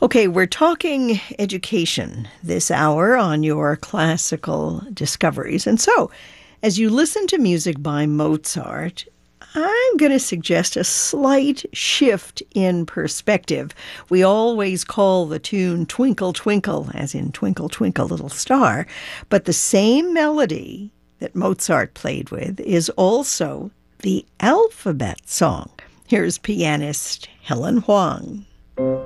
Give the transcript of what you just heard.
Okay, we're talking education this hour on your classical discoveries. And so, as you listen to music by Mozart, I'm going to suggest a slight shift in perspective. We always call the tune Twinkle, Twinkle, as in Twinkle, Twinkle, Little Star, but the same melody that Mozart played with is also the alphabet song. Here's pianist Helen Huang.